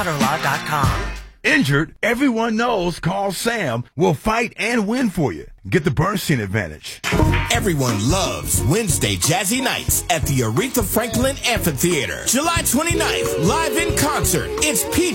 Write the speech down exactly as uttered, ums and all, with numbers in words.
auto law dot com. Injured, everyone knows Carl Sam will fight and win for you. Get the Bernstein advantage. Everyone loves Wednesday Jazzy Nights at the Aretha Franklin Amphitheater. July twenty-ninth, live in concert. It's P